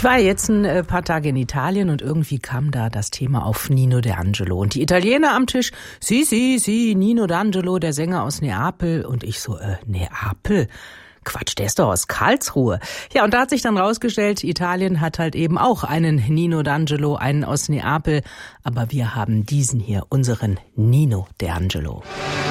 war jetzt ein paar Tage in Italien und irgendwie kam da das Thema auf Nino D'Angelo. Und die Italiener am Tisch, sie, Nino D'Angelo, der Sänger aus Neapel. Und ich so, Neapel? Quatsch, der ist doch aus Karlsruhe. Ja, und da hat sich dann rausgestellt, Italien hat halt eben auch einen Nino D'Angelo, einen aus Neapel. Aber wir haben diesen hier, unseren Nino D'Angelo.